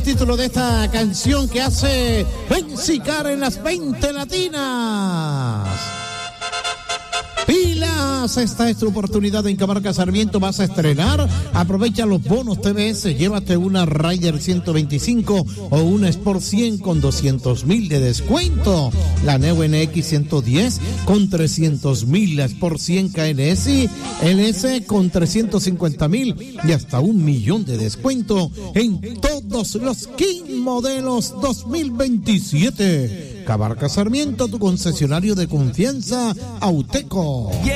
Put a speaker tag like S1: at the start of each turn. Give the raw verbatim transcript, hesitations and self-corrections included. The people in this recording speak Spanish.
S1: título de esta canción que hace Benzicar en las veinte latinas. Pilas, esta es tu oportunidad en Camarca Sarmiento, vas a estrenar, aprovecha los bonos T V S, llévate una Rider ciento veinticinco o una Sport cien con doscientos mil de descuento, la Neo N X ciento diez con trescientos mil, la Sport cien K N S L S con trescientos cincuenta mil y hasta un millón de descuento en todos los King modelos dos mil veintisiete. Camarca Sarmiento, tu concesionario de confianza, Auteco.